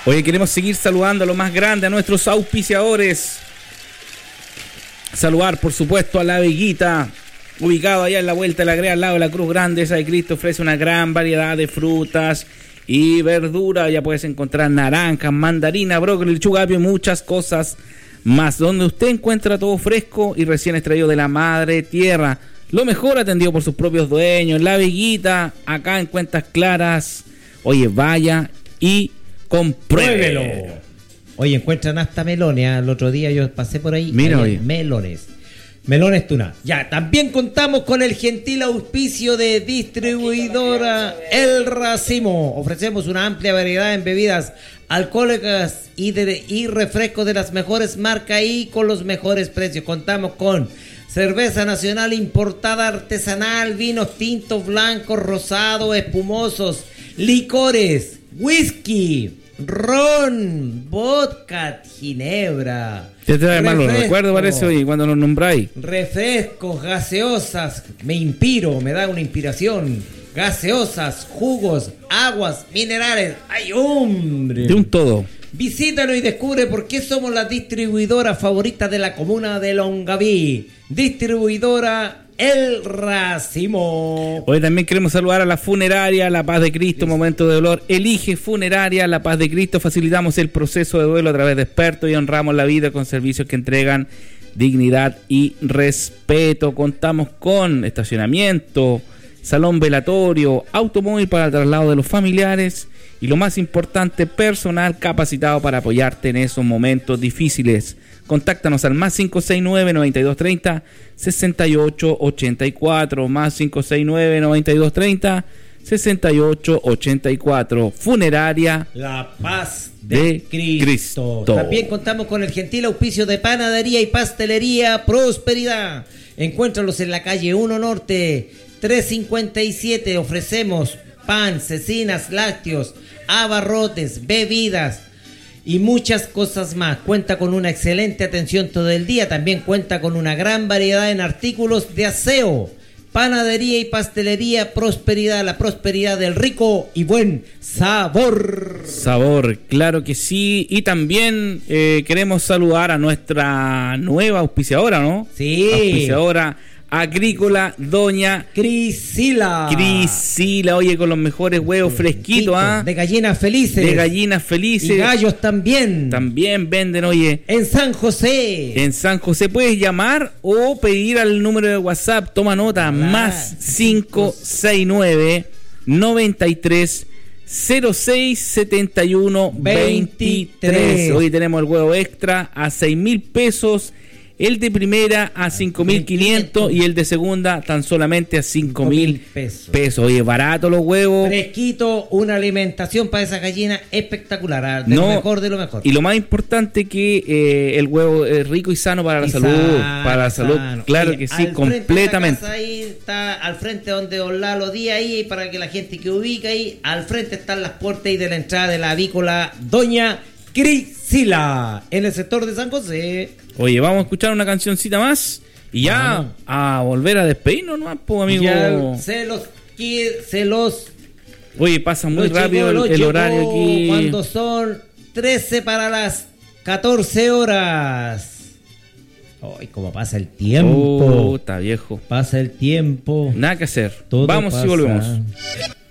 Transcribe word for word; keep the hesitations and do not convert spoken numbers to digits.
Oye, queremos seguir saludando a lo más grande, a nuestros auspiciadores. Saludar, por supuesto, a La Veguita, ubicado allá en la Vuelta de la Grea, al lado de la Cruz Grande. Esa de Cristo ofrece una gran variedad de frutas y verduras. Ya puedes encontrar naranjas, mandarina, brócoli, lechuga, apio y muchas cosas más. Donde usted encuentra todo fresco y recién extraído de la madre tierra. Lo mejor atendido por sus propios dueños. La Veguita, acá en Cuentas Claras. Oye, vaya y compruébelo. Oye, encuentran hasta melones. ¿eh? El otro día yo pasé por ahí. Mira, oye. Melones. Melones tuna. Ya, también contamos con el gentil auspicio de distribuidora El Racimo. Ofrecemos una amplia variedad en bebidas alcohólicas y, de, y refrescos de las mejores marcas y con los mejores precios. Contamos con cerveza nacional importada artesanal, vinos tintos, blancos, rosados, espumosos, licores, whisky, ron, vodka, ginebra. Te trae malos recuerdos, parece, oye, cuando nos nombráis. Refrescos, gaseosas, me inspiro, me da una inspiración. Gaseosas, jugos, aguas, minerales. ¡Ay, hombre! De un todo. Visítanos y descubre por qué somos la distribuidora favorita de la comuna de Longaví. Distribuidora El Racimo. Hoy también queremos saludar a la funeraria La Paz de Cristo, momento de dolor. Elige Funeraria La Paz de Cristo. Facilitamos el proceso de duelo a través de expertos y honramos la vida con servicios que entregan dignidad y respeto. Contamos con estacionamiento, salón velatorio, automóvil para el traslado de los familiares y lo más importante, personal capacitado para apoyarte en esos momentos difíciles. Contáctanos al más cinco seis nueve, nueve dos tres cero, seis ocho ocho cuatro, más cinco seis nueve, nueve dos tres cero, seis ocho ocho cuatro. Funeraria La Paz de, de Cristo. Cristo. También contamos con el gentil auspicio de Panadería y Pastelería Prosperidad. Encuéntralos en la calle uno Norte, trescientos cincuenta y siete. Ofrecemos pan, cecinas, lácteos, abarrotes, bebidas y muchas cosas más. Cuenta con una excelente atención todo el día. También cuenta con una gran variedad en artículos de aseo. Panadería y Pastelería Prosperidad, la prosperidad del rico y buen sabor. Sabor, claro que sí. Y también eh, queremos saludar a nuestra nueva auspiciadora, ¿no? Sí. Auspiciadora agrícola, doña Crisila. Crisila, oye, con los mejores huevos fresquitos, ¿ah? De gallinas felices. De gallinas felices. Y gallos también. También venden, oye. En San José. En San José puedes llamar o pedir al número de WhatsApp. Toma nota, ah, más cinco seis nueve, noventa y tres, cero seis setenta y uno, veintitrés. Hoy tenemos el huevo extra a seis mil pesos. El de primera a cinco mil quinientos y el de segunda tan solamente a cinco mil pesos. pesos. Oye, barato los huevos. Fresquito, una alimentación para esa gallina espectacular. De no, lo mejor de lo mejor. Y lo más importante que eh, el huevo es rico y sano para la y salud. Sano, para la salud, sano. Claro Oye, que sí, al completamente. Frente de la casa ahí está al frente donde Don Lalo Díaz ahí, para que la gente que ubica ahí, al frente están las puertas y de la entrada de la avícola Doña Crisila, en el sector de San José. Oye, vamos a escuchar una cancioncita más y ya ah, a volver a despedirnos, ¿no, pues, amigo? Ya se los se los Oye, pasa muy rápido llegó, el, el horario aquí. Cuando son trece para las catorce horas. Ay, cómo pasa el tiempo. Oh, está viejo. Pasa el tiempo. Nada que hacer. Todo vamos pasa. Y volvemos.